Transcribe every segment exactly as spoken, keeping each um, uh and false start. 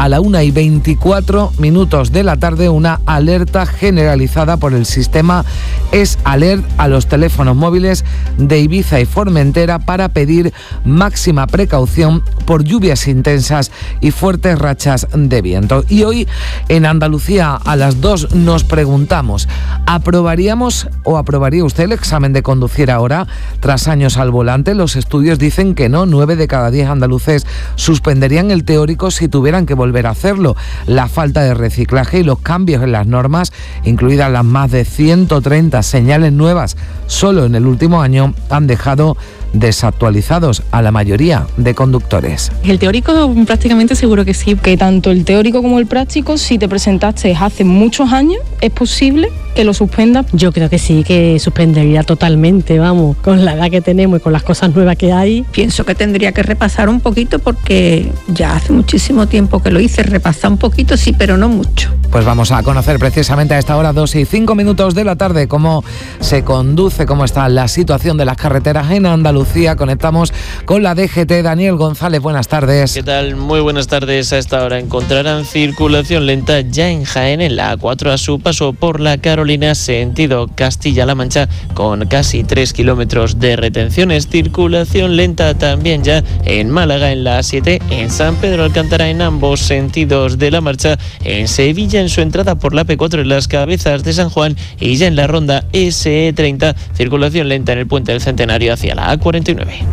a la una y veinticuatro minutos de la tarde, una alerta generalizada por el sistema Es Alert a los teléfonos móviles de Ibiza y Formentera para pedir máxima precaución por lluvias intensas y fuertes rachas de viento. Y hoy en Andalucía a las dos nos preguntamos, ¿aprobaríamos o aprobaría usted el examen de conducir ahora tras años al volante? Los estudios dicen que no, nueve de cada diez andaluces suspenderían el teórico si tuvieran que volver a hacerlo. La falta de reciclaje y los cambios en las normas, incluidas las más de ciento treinta señales nuevas solo en el último año, han dejado desactualizados a la mayoría de conductores. El teórico prácticamente seguro que sí, que tanto el teórico como el práctico, si te presentaste hace muchos años, es posible que lo suspenda. Yo creo que sí, que suspendería totalmente, vamos, con la edad que tenemos y con las cosas nuevas que hay. Pienso que tendría que repasar un poquito porque ya hace muchísimo tiempo que lo hice, repasar un poquito sí, pero no mucho. Pues vamos a conocer precisamente a esta hora, dos y cinco minutos de la tarde, cómo se conduce, cómo está la situación de las carreteras en Andalucía. Conectamos con la D G T. Daniel González, buenas tardes. ¿Qué tal? Muy buenas tardes. A esta hora encontrarán circulación lenta ya en Jaén, en la A cuatro a su paso por la Carolina, sentido Castilla-La Mancha, con casi tres kilómetros de retenciones. Circulación lenta también ya en Málaga, en la A siete, en San Pedro Alcántara, en ambos sentidos de la marcha, en Sevilla, en su entrada por la P cuatro en las Cabezas de San Juan, y ya en la ronda S E treinta, circulación lenta en el Puente del Centenario hacia la A cuarenta y nueve.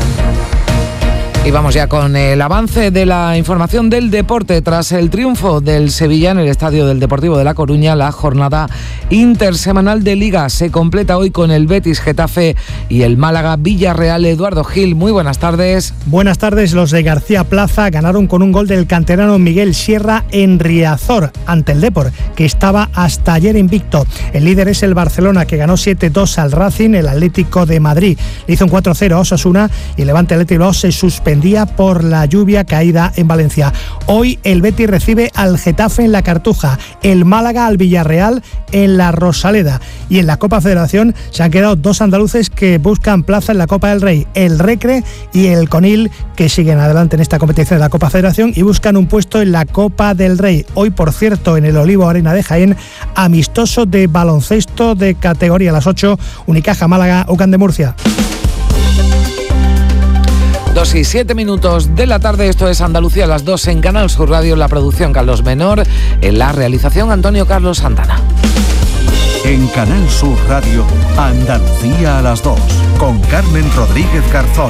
Y vamos ya con el avance de la información del deporte. Tras el triunfo del Sevilla en el estadio del Deportivo de La Coruña, la jornada intersemanal de Liga se completa hoy con el Betis Getafe y el Málaga Villarreal. Eduardo Gil, muy buenas tardes. Buenas tardes. Los de García Plaza ganaron con un gol del canterano Miguel Sierra en Riazor ante el Depor, que estaba hasta ayer invicto. El líder es el Barcelona, que ganó siete dos al Racing. El Atlético de Madrid le hizo un cuatro cero a Osasuna y el Levante Atlético se suspendió día por la lluvia caída en Valencia. Hoy el Betis recibe al Getafe en la Cartuja, el Málaga al Villarreal en la Rosaleda, y en la Copa Federación se han quedado dos andaluces que buscan plaza en la Copa del Rey, el Recre y el Conil, que siguen adelante en esta competición de la Copa Federación y buscan un puesto en la Copa del Rey. Hoy, por cierto, en el Olivo Arena de Jaén, amistoso de baloncesto de categoría a las ocho, Unicaja Málaga, UCAM de Murcia. Dos y siete minutos de la tarde, esto es Andalucía a las dos en Canal Sur Radio, en la producción Carlos Menor, en la realización Antonio Carlos Santana. En Canal Sur Radio, Andalucía a las dos, con Carmen Rodríguez Garzón.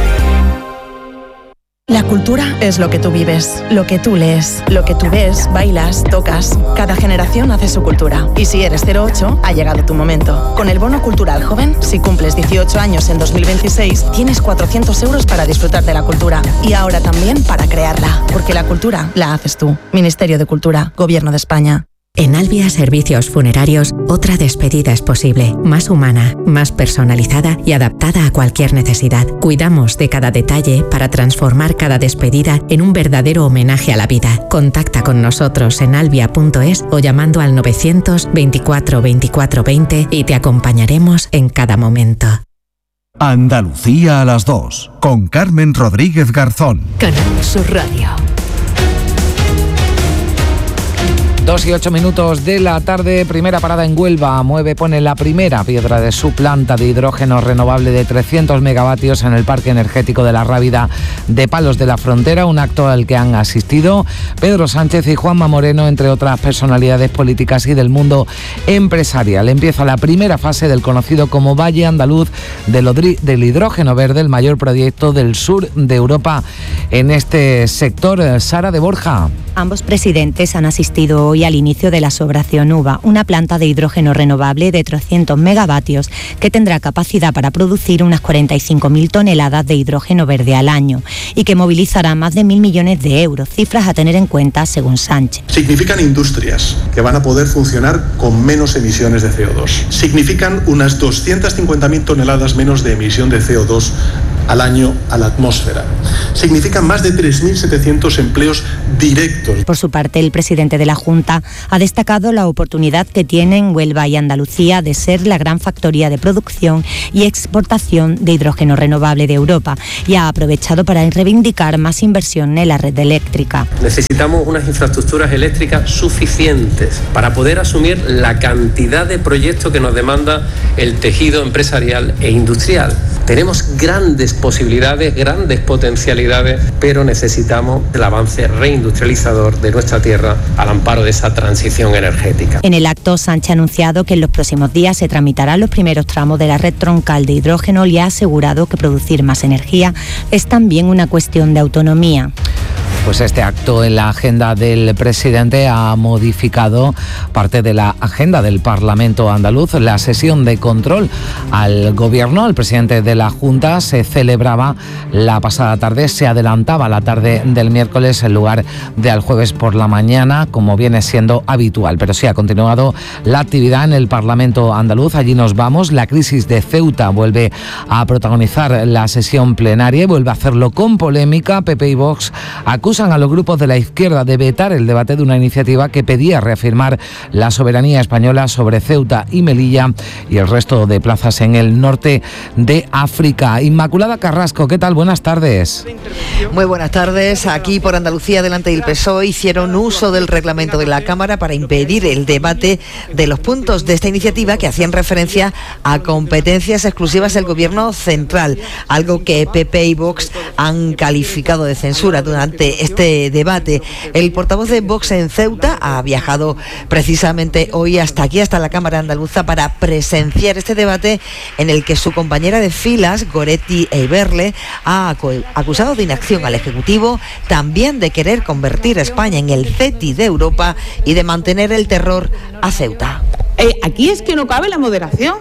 La cultura es lo que tú vives, lo que tú lees, lo que tú ves, bailas, tocas. Cada generación hace su cultura. Y si eres cero ocho, ha llegado tu momento. Con el Bono Cultural Joven, si cumples dieciocho años en dos mil veintiséis, tienes cuatrocientos euros para disfrutar de la cultura. Y ahora también para crearla. Porque la cultura la haces tú. Ministerio de Cultura, Gobierno de España. En Albia Servicios Funerarios, otra despedida es posible, más humana, más personalizada y adaptada a cualquier necesidad. Cuidamos de cada detalle para transformar cada despedida en un verdadero homenaje a la vida. Contacta con nosotros en albia punto es o llamando al novecientos veinticuatro veinticuatro veinte y te acompañaremos en cada momento. Andalucía a las dos, con Carmen Rodríguez Garzón. Canal Sur Radio. Dos y ocho minutos de la tarde, primera parada en Huelva. Mueve, pone la primera piedra de su planta de hidrógeno renovable de trescientos megavatios en el Parque Energético de la Rábida de Palos de la Frontera, un acto al que han asistido Pedro Sánchez y Juanma Moreno, entre otras personalidades políticas y del mundo empresarial. Empieza la primera fase del conocido como Valle Andaluz del Hidrógeno Verde, el mayor proyecto del sur de Europa en este sector. Sara de Borja. Ambos presidentes han asistido hoy al inicio de la Sobración Uva, una planta de hidrógeno renovable de trescientos megavatios que tendrá capacidad para producir unas cuarenta y cinco mil toneladas de hidrógeno verde al año y que movilizará más de mil millones de euros, cifras a tener en cuenta según Sánchez. Significan industrias que van a poder funcionar con menos emisiones de C O dos. Significan unas doscientas cincuenta mil toneladas menos de emisión de C O dos al año a la atmósfera. Significan más de tres mil setecientos empleos directos. Por su parte, el presidente de la Junta ha destacado la oportunidad que tienen Huelva y Andalucía de ser la gran factoría de producción y exportación de hidrógeno renovable de Europa y ha aprovechado para reivindicar más inversión en la red eléctrica. Necesitamos unas infraestructuras eléctricas suficientes para poder asumir la cantidad de proyectos que nos demanda el tejido empresarial e industrial. Tenemos grandes posibilidades, grandes potencialidades, pero necesitamos el avance reindustrializador de nuestra tierra al amparo de esa transición energética. En el acto, Sánchez ha anunciado que en los próximos días se tramitarán los primeros tramos de la red troncal de hidrógeno y ha asegurado que producir más energía es también una cuestión de autonomía. Pues este acto en la agenda del presidente ha modificado parte de la agenda del Parlamento andaluz. La sesión de control al gobierno, al presidente de la Junta, se celebraba la pasada tarde, se adelantaba la tarde del miércoles en lugar de al jueves por la mañana, como viene siendo habitual. Pero sí ha continuado la actividad en el Parlamento andaluz. Allí nos vamos. La crisis de Ceuta vuelve a protagonizar la sesión plenaria y vuelve a hacerlo con polémica. P P y Vox acusan a los grupos de la izquierda de vetar el debate de una iniciativa que pedía reafirmar la soberanía española sobre Ceuta y Melilla y el resto de plazas en el norte de África. Inmaculada Carrasco, ¿qué tal? Buenas tardes. Muy buenas tardes. Aquí por Andalucía, delante del P S O E, hicieron uso del reglamento de la Cámara para impedir el debate de los puntos de esta iniciativa que hacían referencia a competencias exclusivas del Gobierno central, algo que P P y Vox han calificado de censura durante este debate. El portavoz de Vox en Ceuta ha viajado precisamente hoy hasta aquí, hasta la Cámara Andaluza, para presenciar este debate en el que su compañera de filas, Goretti Eiberle, ha acusado de inacción al Ejecutivo, también de querer convertir a España en el C E T I de Europa y de mantener el terror a Ceuta. Eh, aquí es que no cabe la moderación.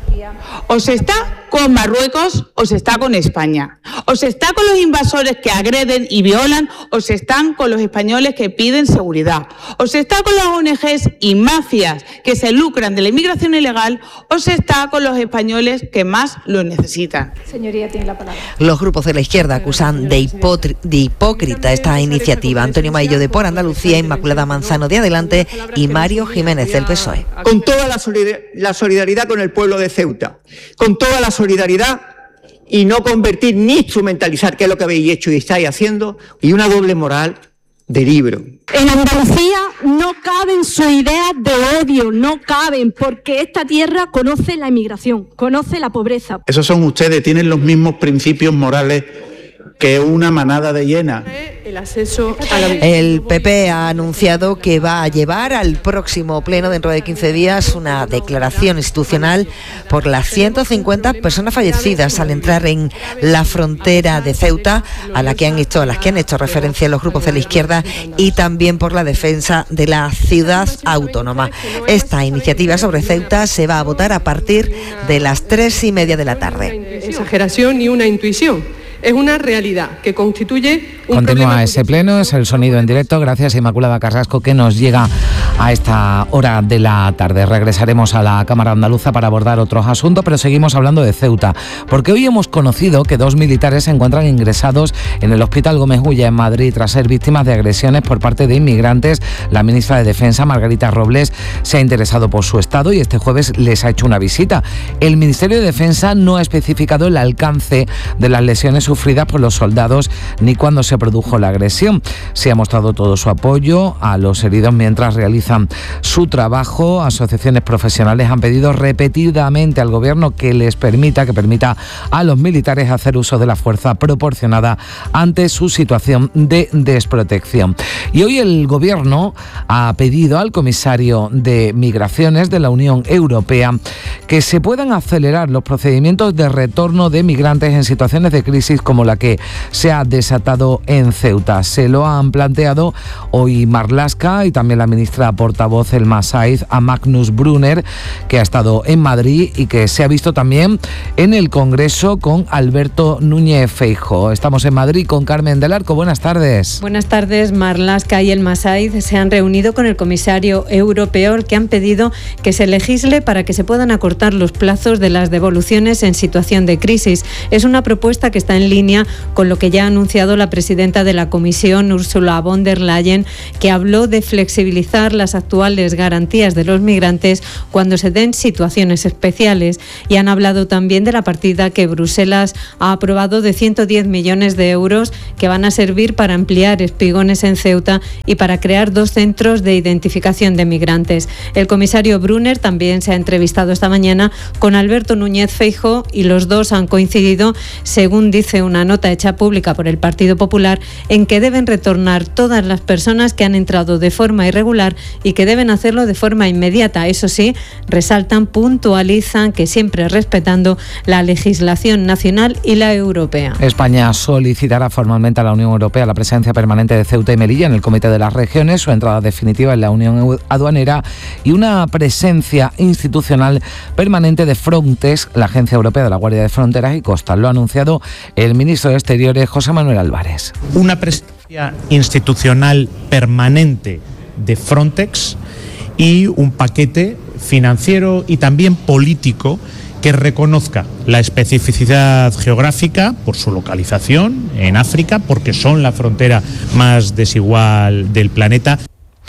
O se está con Marruecos o se está con España. O se está con los invasores que agreden y violan o se están con los españoles que piden seguridad. O se está con las O N Ges y mafias que se lucran de la inmigración ilegal o se está con los españoles que más lo necesitan. Señoría, tiene la palabra. Los grupos de la izquierda acusan de, hipotri- de hipócrita esta iniciativa. Antonio Maillo de Por Andalucía, Inmaculada Manzano de Adelante y Mario Jiménez del P S O E. Con toda la, solidar- la solidaridad con el pueblo de Ceuta, con toda la solidaridad y no convertir ni instrumentalizar, que es lo que habéis hecho y estáis haciendo, y una doble moral de libro. En Andalucía no caben sus ideas de odio, no caben, porque esta tierra conoce la inmigración, conoce la pobreza. Esos son ustedes, tienen los mismos principios morales que una manada de hienas. El acceso a la... El P P ha anunciado que va a llevar al próximo pleno, dentro de quince días, una declaración institucional por las ciento cincuenta personas fallecidas al entrar en la frontera de Ceuta, a la que han hecho, a las que han hecho referencia los grupos de la izquierda, y también por la defensa de la ciudad autónoma. Esta iniciativa sobre Ceuta se va a votar a partir de las tres y media de la tarde. Exageración ni una intuición. Es una realidad que constituye un Continúa problema. ese pleno, es el sonido en directo. Gracias, Inmaculada Carrasco, que nos llega a esta hora de la tarde. Regresaremos a la Cámara Andaluza para abordar otros asuntos, pero seguimos hablando de Ceuta, porque hoy hemos conocido que dos militares se encuentran ingresados en el Hospital Gómez Ulla en Madrid tras ser víctimas de agresiones por parte de inmigrantes. La ministra de Defensa, Margarita Robles, se ha interesado por su estado y este jueves les ha hecho una visita. El Ministerio de Defensa no ha especificado el alcance de las lesiones sufridas por los soldados ni cuándo se produjo la agresión. Se ha mostrado todo su apoyo a los heridos mientras realizan su trabajo. Asociaciones profesionales han pedido repetidamente al gobierno que les permita, que permita a los militares hacer uso de la fuerza proporcionada ante su situación de desprotección. Y hoy el gobierno ha pedido al comisario de Migraciones de la Unión Europea que se puedan acelerar los procedimientos de retorno de migrantes en situaciones de crisis como la que se ha desatado en Ceuta. Se lo han planteado hoy Marlaska y también la ministra portavoz, el Masaiz, a Magnus Brunner, que ha estado en Madrid y que se ha visto también en el Congreso con Alberto Núñez Feijóo. Estamos en Madrid con Carmen del Arco. Buenas tardes. Buenas tardes. Marlaska y el Masaiz se han reunido con el comisario europeo, al que han pedido que se legisle para que se puedan acortar los plazos de las devoluciones en situación de crisis. Es una propuesta que está en línea con lo que ya ha anunciado la presidenta de la Comisión, Ursula von der Leyen, que habló de flexibilizar las actuales garantías de los migrantes cuando se den situaciones especiales. Y han hablado también de la partida que Bruselas ha aprobado de ciento diez millones de euros que van a servir para ampliar espigones en Ceuta y para crear dos centros de identificación de migrantes. El comisario Brunner también se ha entrevistado esta mañana con Alberto Núñez Feijóo y los dos han coincidido, según dice una nota hecha pública por el Partido Popular, en que deben retornar todas las personas que han entrado de forma irregular y que deben hacerlo de forma inmediata. Eso sí, resaltan, puntualizan que siempre respetando la legislación nacional y la europea. España solicitará formalmente a la Unión Europea la presencia permanente de Ceuta y Melilla en el Comité de las Regiones, su entrada definitiva en la Unión Aduanera y una presencia institucional permanente de Frontex, la Agencia Europea de la Guardia de Fronteras y Costas. Lo ha anunciado el ministro de Exteriores, José Manuel Álvarez. Una presencia institucional permanente de Frontex y un paquete financiero y también político que reconozca la especificidad geográfica por su localización en África, porque son la frontera más desigual del planeta.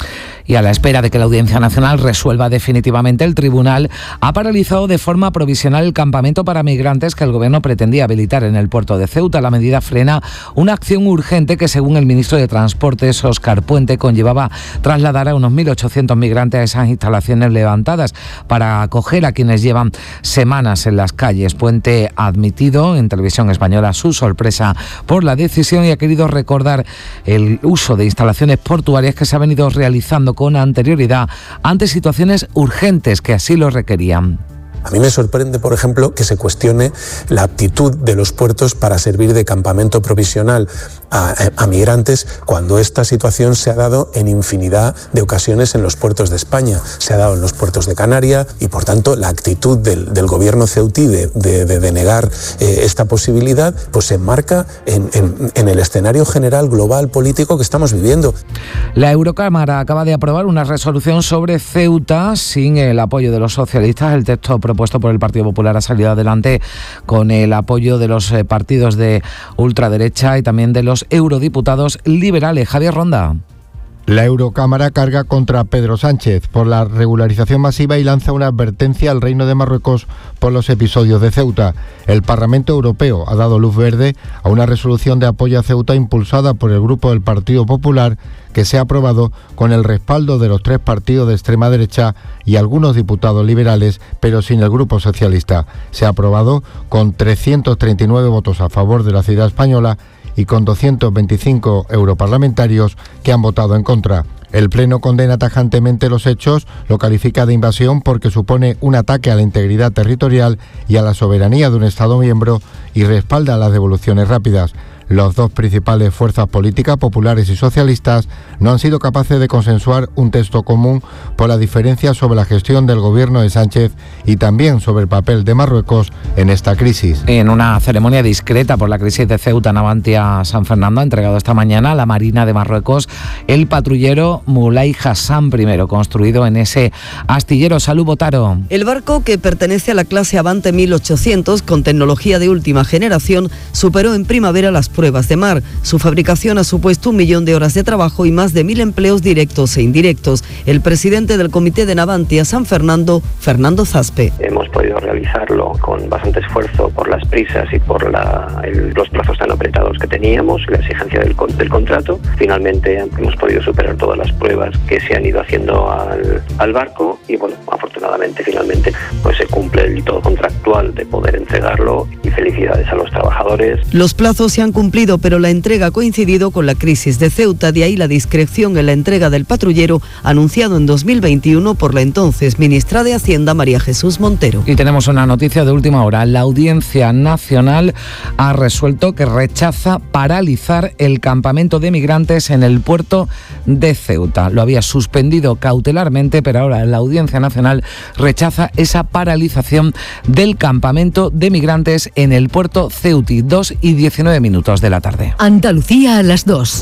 Y a la espera de que la Audiencia Nacional resuelva definitivamente, el tribunal ha paralizado de forma provisional el campamento para migrantes que el Gobierno pretendía habilitar en el puerto de Ceuta. La medida frena una acción urgente que, según el ministro de Transportes, Óscar Puente, conllevaba trasladar a unos mil ochocientos migrantes a esas instalaciones levantadas para acoger a quienes llevan semanas en las calles. Puente ha admitido en Televisión Española su sorpresa por la decisión y ha querido recordar el uso de instalaciones portuarias que se ha venido realizando con anterioridad ante situaciones urgentes que así lo requerían. A mí me sorprende, por ejemplo, que se cuestione la aptitud de los puertos para servir de campamento provisional a, a migrantes cuando esta situación se ha dado en infinidad de ocasiones en los puertos de España. Se ha dado en los puertos de Canarias y, por tanto, la actitud del, del gobierno ceutí de, de, de denegar eh, esta posibilidad pues se enmarca en, en, en el escenario general global político que estamos viviendo. La Eurocámara acaba de aprobar una resolución sobre Ceuta sin el apoyo de los socialistas. El texto propuesto por el Partido Popular ha salido adelante con el apoyo de los partidos de ultraderecha y también de los eurodiputados liberales. Javier Ronda. La Eurocámara carga contra Pedro Sánchez por la regularización masiva y lanza una advertencia al Reino de Marruecos por los episodios de Ceuta. El Parlamento Europeo ha dado luz verde a una resolución de apoyo a Ceuta impulsada por el grupo del Partido Popular, que se ha aprobado con el respaldo de los tres partidos de extrema derecha y algunos diputados liberales, pero sin el grupo socialista. Se ha aprobado con trescientos treinta y nueve votos a favor de la ciudad española y con doscientos veinticinco europarlamentarios que han votado en contra. El Pleno condena tajantemente los hechos, lo califica de invasión porque supone un ataque a la integridad territorial y a la soberanía de un Estado miembro y respalda las devoluciones rápidas. Las dos principales fuerzas políticas, populares y socialistas, no han sido capaces de consensuar un texto común por la diferencia sobre la gestión del gobierno de Sánchez y también sobre el papel de Marruecos en esta crisis. En una ceremonia discreta por la crisis de Ceuta, Navantia San Fernando ha entregado esta mañana a la Marina de Marruecos el patrullero Moulay Hassan primero, construido en ese astillero. Salud, Botaro. El barco, que pertenece a la clase Avante mil ochocientos con tecnología de última generación, superó en primavera las pruebas de mar. Su fabricación ha supuesto un millón de horas de trabajo y más de mil empleos directos e indirectos. El presidente del Comité de Navantia San Fernando, Fernando Zaspe. Hemos podido realizarlo con bastante esfuerzo por las prisas y por la, el, los plazos tan apretados que teníamos, la exigencia del, del contrato. Finalmente hemos podido superar todas las pruebas que se han ido haciendo al, al barco y, bueno, afortunadamente finalmente pues se cumple el hito contractual de poder entregarlo y felicidades a los trabajadores. Los plazos se han cumplido cumplido, pero la entrega ha coincidido con la crisis de Ceuta, de ahí la discreción en la entrega del patrullero anunciado en dos mil veintiuno por la entonces ministra de Hacienda, María Jesús Montero. Y tenemos una noticia de última hora. La Audiencia Nacional ha resuelto que rechaza paralizar el campamento de migrantes en el puerto de Ceuta. Lo había suspendido cautelarmente, pero ahora la Audiencia Nacional rechaza esa paralización del campamento de migrantes en el puerto ceutí. dos y diecinueve minutos de la tarde. Andalucía a las dos.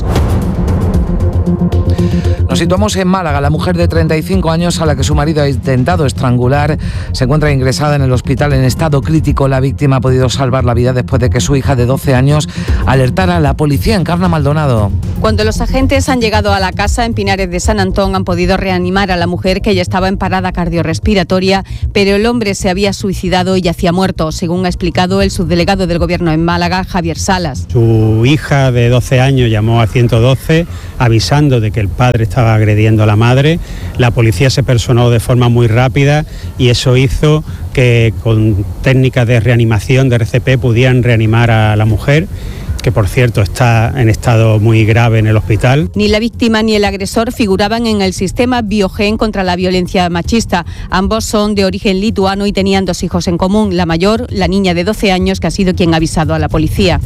Nos situamos en Málaga. La mujer de treinta y cinco años a la que su marido ha intentado estrangular se encuentra ingresada en el hospital en estado crítico. La víctima ha podido salvar la vida después de que su hija de doce años alertara a la policía. Encarna Maldonado. Cuando los agentes han llegado a la casa en Pinares de San Antón, han podido reanimar a la mujer, que ya estaba en parada cardiorrespiratoria, pero el hombre se había suicidado y yacía muerto, según ha explicado el subdelegado del Gobierno en Málaga, Javier Salas. Su hija de doce años llamó al ciento doce avisando de que el padre estaba agrediendo a la madre. La policía se personó de forma muy rápida y eso hizo que con técnicas de reanimación de R C P pudieran reanimar a la mujer, que por cierto está en estado muy grave en el hospital. Ni la víctima ni el agresor figuraban en el sistema Biogen contra la violencia machista. Ambos son de origen lituano y tenían dos hijos en común. La mayor, la niña de doce años, que ha sido quien ha avisado a la policía.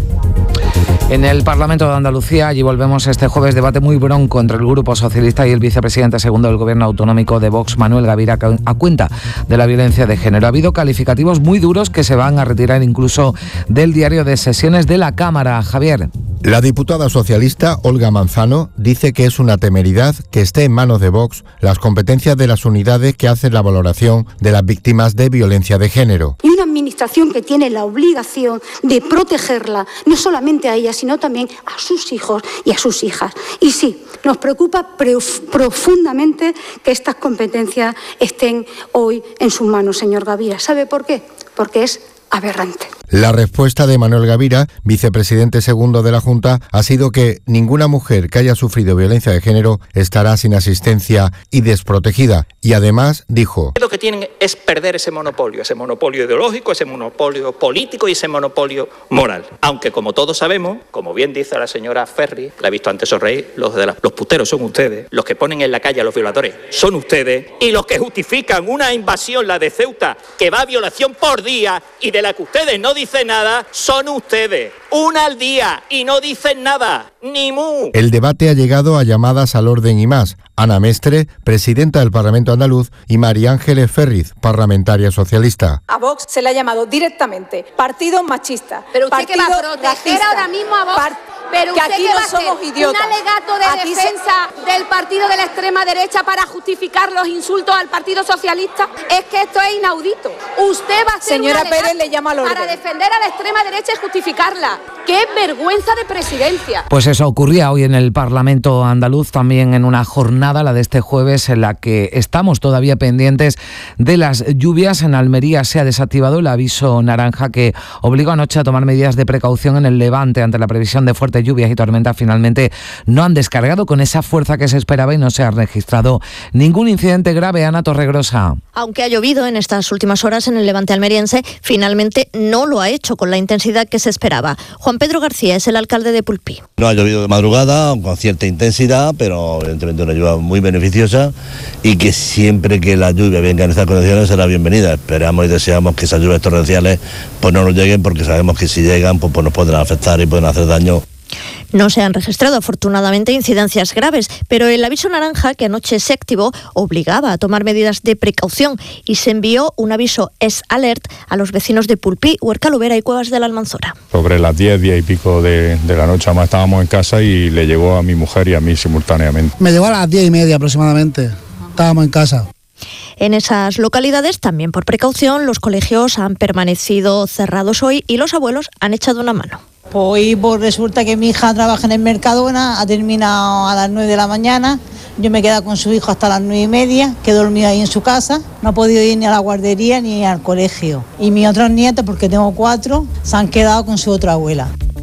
En el Parlamento de Andalucía, allí volvemos este jueves, debate muy bronco entre el Grupo Socialista y el vicepresidente segundo del Gobierno Autonómico de Vox, Manuel Gavira, a cuenta de la violencia de género. Ha habido calificativos muy duros que se van a retirar incluso del diario de sesiones de la Cámara. Javier. La diputada socialista Olga Manzano dice que es una temeridad que esté en manos de Vox las competencias de las unidades que hacen la valoración de las víctimas de violencia de género. Y una administración que tiene la obligación de protegerla, no solamente a ella, sino también a sus hijos y a sus hijas. Y sí, nos preocupa profundamente que estas competencias estén hoy en sus manos, señor Gavira. ¿Sabe por qué? Porque es aberrante. La respuesta de Manuel Gavira, vicepresidente segundo de la Junta, ha sido que ninguna mujer que haya sufrido violencia de género estará sin asistencia y desprotegida. Y además dijo: lo que tienen es perder ese monopolio, ese monopolio ideológico, ese monopolio político y ese monopolio moral. Aunque, como todos sabemos, como bien dice la señora Ferri, la he visto antes sonreír, los, de la, los puteros son ustedes, los que ponen en la calle a los violadores son ustedes, y los que justifican una invasión, la de Ceuta, que va a violación por día y de la que ustedes no dicen dice nada, son ustedes. Una al día y no dicen nada, ni mu. El debate ha llegado a llamadas al orden y más. Ana Mestre, presidenta del Parlamento andaluz, y María Ángeles Ferriz, parlamentaria socialista. A Vox se le ha llamado directamente partido machista. Pero usted que va a proteger racista, ahora mismo a Vox. Par- Pero que usted aquí que no va a somos hacer idiotas. un alegato de Aquí defensa se... del partido de la extrema derecha para justificar los insultos al Partido Socialista. Es que esto es inaudito. Usted va a hacer Señora un alegato Pérez le llama al orden para defender a la extrema derecha y justificarla. ¡Qué vergüenza de presidencia! Pues eso ocurría hoy en el Parlamento andaluz, también en una jornada, la de este jueves, en la que estamos todavía pendientes de las lluvias. En Almería se ha desactivado el aviso naranja que obligó anoche a tomar medidas de precaución en el Levante ante la previsión de fuertes lluvias y tormentas. Finalmente no han descargado con esa fuerza que se esperaba y no se ha registrado ningún incidente grave. Ana Torregrosa. Aunque ha llovido en estas últimas horas en el Levante almeriense, finalmente no lo ha hecho con la intensidad que se esperaba. Juan Pedro García es el alcalde de Pulpí. No ha llovido de madrugada, con cierta intensidad, pero evidentemente una lluvia muy beneficiosa y que siempre que la lluvia venga en estas condiciones será bienvenida. Esperamos y deseamos que esas lluvias torrenciales pues no nos lleguen, porque sabemos que si llegan pues, pues nos pueden afectar y pueden hacer daño. No se han registrado afortunadamente incidencias graves, pero el aviso naranja que anoche se activó obligaba a tomar medidas de precaución y se envió un aviso S Alert a los vecinos de Pulpí, Huerca-Lubera y Cuevas de la Almanzora. Sobre las diez, diez y pico de, de la noche, además estábamos en casa y le llegó a mi mujer y a mí simultáneamente. Me llegó a las diez y media aproximadamente, estábamos en casa. En esas localidades, también por precaución, los colegios han permanecido cerrados hoy y los abuelos han echado una mano. Hoy pues resulta que mi hija trabaja en el Mercadona, ha terminado a las nueve de la mañana, yo me he quedado con su hijo hasta las nueve y media, que he dormido ahí en su casa, no ha podido ir ni a la guardería ni al colegio. Y mis otros nietos, porque tengo cuatro, se han quedado con su otra abuela.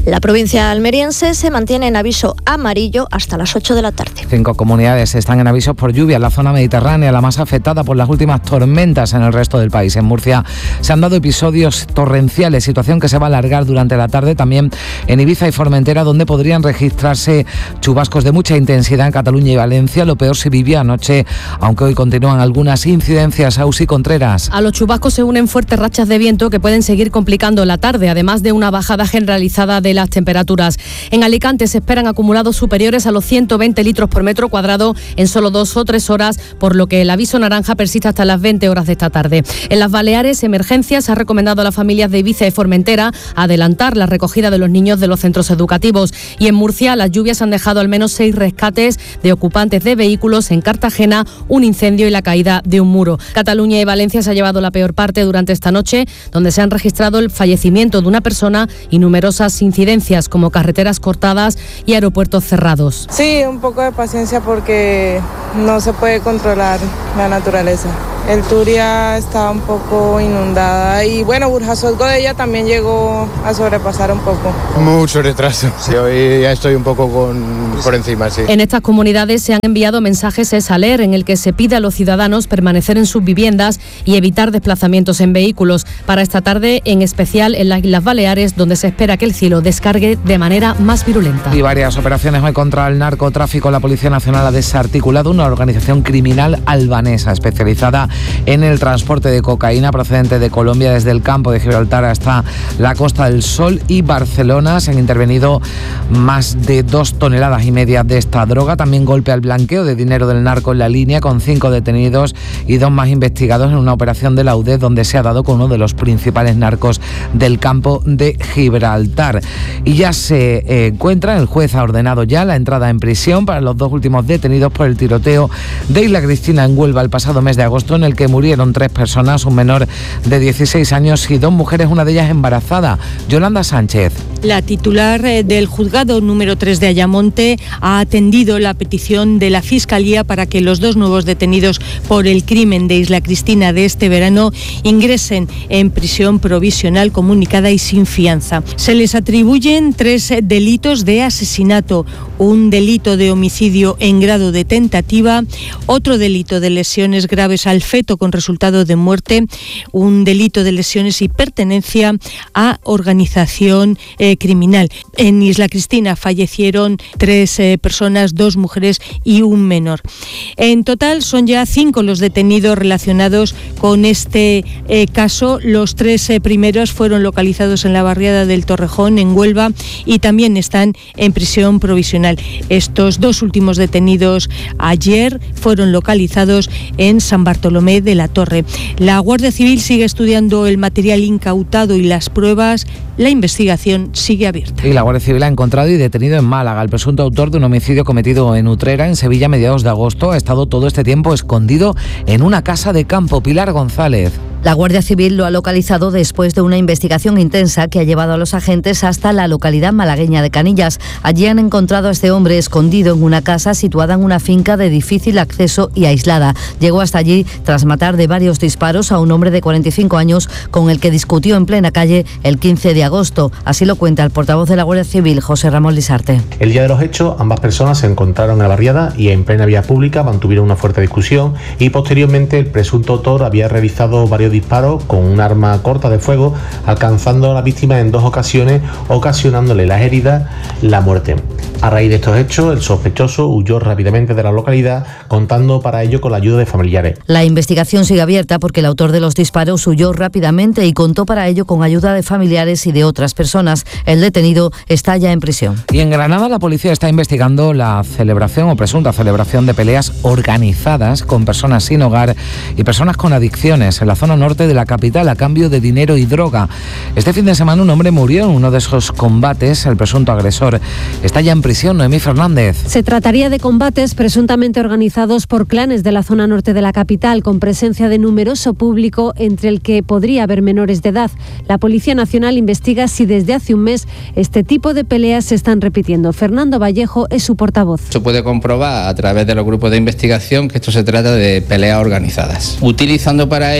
La provincia almeriense se mantiene en aviso amarillo hasta las ocho de la tarde. Cinco comunidades están en avisos por lluvia en la zona mediterránea, la más afectada por las últimas tormentas en el resto del país. En Murcia se han dado episodios torrenciales, situación que se va a alargar durante la tarde. También en Ibiza y Formentera, donde podrían registrarse chubascos de mucha intensidad. En Cataluña y Valencia lo peor se vivía anoche, aunque hoy continúan algunas incidencias. Ausi Contreras. A los chubascos se unen fuertes rachas de viento que pueden seguir complicando la tarde, además de una bajada generalizada de las temperaturas. En Alicante se esperan acumulados superiores a los ciento veinte litros por metro cuadrado en solo dos o tres horas, por lo que el aviso naranja persiste hasta las veinte horas de esta tarde. En las Baleares, Emergencias ha recomendado a las familias de Ibiza y Formentera adelantar la recogida de los niños de los centros educativos. Y en Murcia, las lluvias han dejado al menos seis rescates de ocupantes de vehículos en Cartagena, un incendio y la caída de un muro. Cataluña y Valencia se ha llevado la peor parte durante esta noche, donde se han registrado el fallecimiento de una persona y numerosas incidencias como carreteras cortadas y aeropuertos cerrados. Sí, un poco de paciencia porque no se puede controlar la naturaleza. El Turia está un poco inundada y bueno, Burjasot Godella también llegó a sobrepasar un poco. Mucho retraso. Sí, hoy ya estoy un poco con, por encima, sí. En estas comunidades se han enviado mensajes ESALER en el que se pide a los ciudadanos permanecer en sus viviendas y evitar desplazamientos en vehículos. Para esta tarde, en especial en las Islas Baleares, donde se espera que el cielo descargue de manera más virulenta. Y varias operaciones hoy contra el narcotráfico. La Policía Nacional ha desarticulado una organización criminal albanesa especializada en el transporte de cocaína procedente de Colombia desde el campo de Gibraltar hasta la Costa del Sol y Barcelona. Se han intervenido más de dos toneladas y media de esta droga. También golpe al blanqueo de dinero del narco en la línea, con cinco detenidos y dos más investigados en una operación de la U D E donde se ha dado con uno de los principales narcos del campo de Gibraltar. Y ya se eh, encuentra, el juez ha ordenado ya la entrada en prisión para los dos últimos detenidos por el tiroteo de Isla Cristina en Huelva el pasado mes de agosto, en el que murieron tres personas, un menor de dieciséis años y dos mujeres, una de ellas embarazada. Yolanda Sánchez. La titular del juzgado número tres de Ayamonte ha atendido la petición de la Fiscalía para que los dos nuevos detenidos por el crimen de Isla Cristina de este verano ingresen en prisión provisional comunicada y sin fianza. Se les atribuyen tres delitos de asesinato, un delito de homicidio en grado de tentativa, otro delito de lesiones graves al feto con resultado de muerte, un delito de lesiones y pertenencia a organización eh, criminal. En Isla Cristina fallecieron tres eh, personas, dos mujeres y un menor. En total son ya cinco los detenidos relacionados con este eh, caso. Los tres eh, primeros fueron localizados en la barriada del Torrejón, en Huelva, y también están en prisión provisional. Estos dos últimos detenidos ayer fueron localizados en San Bartolomé de la Torre. La Guardia Civil sigue estudiando el material incautado y las pruebas. La investigación sigue abierta. Y la Guardia Civil ha encontrado y detenido en Málaga al presunto autor de un homicidio cometido en Utrera, en Sevilla, a mediados de agosto. Ha estado todo este tiempo escondido en una casa de campo. Pilar González. La Guardia Civil lo ha localizado después de una investigación intensa que ha llevado a los agentes hasta la localidad malagueña de Canillas. Allí han encontrado a este hombre escondido en una casa situada en una finca de difícil acceso y aislada. Llegó hasta allí tras matar de varios disparos a un hombre de cuarenta y cinco años con el que discutió en plena calle el quince de agosto. Así lo cuenta el portavoz de la Guardia Civil, José Ramón Lisarte. El día de los hechos, ambas personas se encontraron en la barriada y en plena vía pública mantuvieron una fuerte discusión, y posteriormente el presunto autor había realizado varios disparos con un arma corta de fuego, alcanzando a la víctima en dos ocasiones, ocasionándole las heridas, la muerte. A raíz de estos hechos, el sospechoso huyó rápidamente de la localidad, contando para ello con la ayuda de familiares. La investigación sigue abierta porque el autor de los disparos huyó rápidamente y contó para ello con ayuda de familiares y de otras personas. El detenido está ya en prisión. Y en Granada la policía está investigando la celebración o presunta celebración de peleas organizadas con personas sin hogar y personas con adicciones en la zona norte de la capital a cambio de dinero y droga. Este fin de semana un hombre murió en uno de esos combates. El presunto agresor está ya en prisión. Noemí Fernández. Se trataría de combates presuntamente organizados por clanes de la zona norte de la capital, con presencia de numeroso público, entre el que podría haber menores de edad. La Policía Nacional investiga si desde hace un mes este tipo de peleas se están repitiendo. Fernando Vallejo es su portavoz. Se puede comprobar a través de los grupos de investigación que esto se trata de peleas organizadas, utilizando para ello pues, a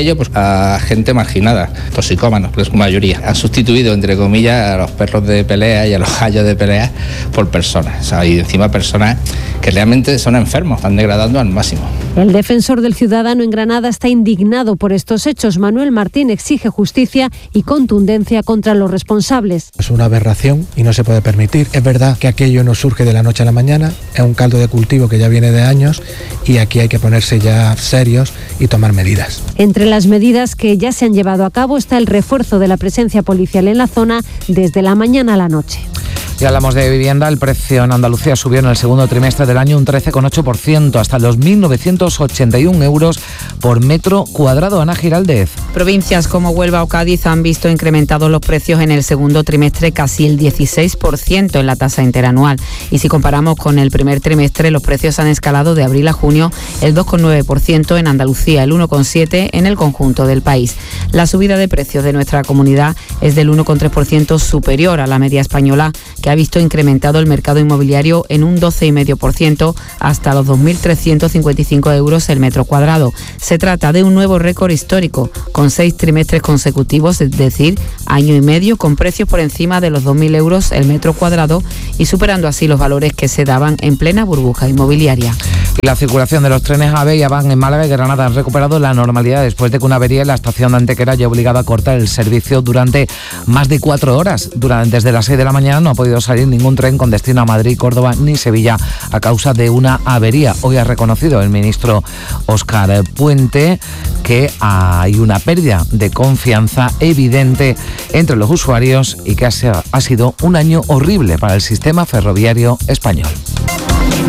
a gente marginada, toxicómanos, en su mayoría. Han sustituido, entre comillas, a los perros de pelea y a los gallos de pelea por personas. O sea, y encima personas que realmente son enfermos, están degradando al máximo. El defensor del ciudadano en Granada está indignado por estos hechos. Manuel Martín exige justicia y contundencia contra los responsables. Es una aberración y no se puede permitir. Es verdad que aquello no surge de la noche a la mañana, es un caldo de cultivo que ya viene de años y aquí hay que ponerse ya serios y tomar medidas. Entre las medidas que ya se han llevado a cabo está el refuerzo de la presencia policial en la zona desde la mañana a la noche. Y hablamos de vivienda. El precio en Andalucía subió en el segundo trimestre del año un trece coma ocho por ciento, hasta los mil novecientos ochenta y un euros por metro cuadrado. Ana Giraldez. Provincias como Huelva o Cádiz han visto incrementados los precios en el segundo trimestre casi el dieciséis por ciento en la tasa interanual. Y si comparamos con el primer trimestre, los precios han escalado de abril a junio el dos coma nueve por ciento en Andalucía, el uno coma siete por ciento en el conjunto del país. La subida de precios de nuestra comunidad es del uno coma tres por ciento superior a la media española, que ha visto incrementado el mercado inmobiliario en un doce coma cinco por ciento hasta los dos mil trescientos cincuenta y cinco euros el metro cuadrado. Se trata de un nuevo récord histórico, con seis trimestres consecutivos, es decir, año y medio, con precios por encima de los dos mil euros el metro cuadrado y superando así los valores que se daban en plena burbuja inmobiliaria. La circulación de los trenes AVE y AVAN en Málaga y Granada han recuperado la normalidad después de que una avería en la estación de Antequera haya obligado a cortar el servicio durante más de cuatro horas. Durante, desde las seis de la mañana no ha podido salir ningún tren con destino a Madrid, Córdoba ni Sevilla a causa de una avería. Hoy ha reconocido el ministro Óscar Puente que hay una pérdida de confianza evidente entre los usuarios y que ha sido un año horrible para el sistema ferroviario español.